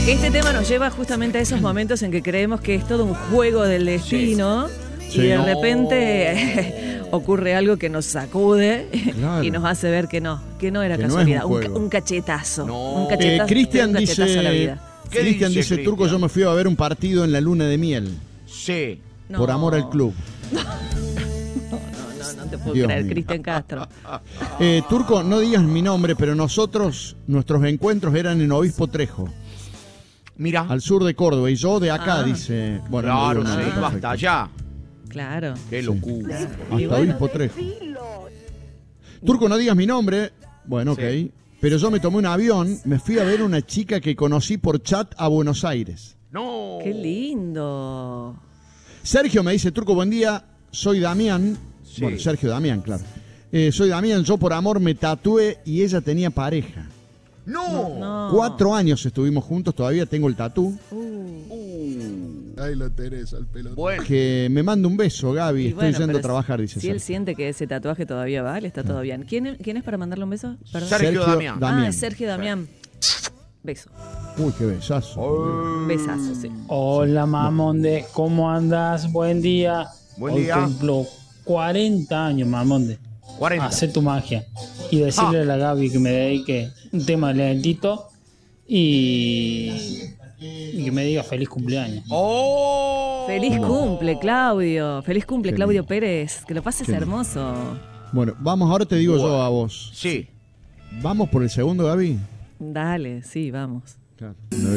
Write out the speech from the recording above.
Este tema nos lleva justamente a esos momentos en que creemos que es todo un juego del destino y de repente ocurre algo que nos sacude y nos hace ver que no era casualidad, un cachetazo. Un cachetazo, Cristian un cachetazo a la vida. Cristian dice, Turco, yo me fui a ver un partido en la luna de miel. Sí. Por amor al club. No te puedo creer, Cristian Castro. Turco, no digas mi nombre, pero nuestros encuentros eran en Obispo Trejo. Mira. Al sur de Córdoba. Y yo de acá, dice. Bueno, claro, no sí, perfecto. hasta allá. Claro. Qué locura. Sí. Hasta Obispo Trejo. Turco, no digas mi nombre. Bueno, ok. Pero yo me tomé un avión, me fui a ver una chica que conocí por chat a Buenos Aires. No. Qué lindo. Sergio me dice, Turco, buen día, soy Damián. Sí. Bueno, Sergio Damián, claro. Soy Damián, yo por amor me tatué y ella tenía pareja. No. 4 años estuvimos juntos, todavía tengo el tatú. Ahí lo tenés al pelotón. Bueno. Que me manda un beso, Gaby, estoy yendo a trabajar, dice Si él siente que ese tatuaje todavía vale, está todo bien. ¿Quién es para mandarle un beso? Perdón. Sergio Damián. Ah, Sergio Damián. Beso. Uy, qué besazo. Besazo, sí. Hola, Mamonde, ¿cómo andas? Buen día. Buen Hoy día. cumplo 40 años, Mamonde. 40. Hacé tu magia. Y decirle a la Gaby que me dedique un tema lentito y que me diga feliz cumpleaños. Feliz cumple, Claudio. Feliz cumple, Claudio Pérez. Que lo pases hermoso. Bueno, vamos, ahora te digo yo a vos. Sí. ¿Vamos por el segundo, Gaby? Dale, sí, vamos. Claro.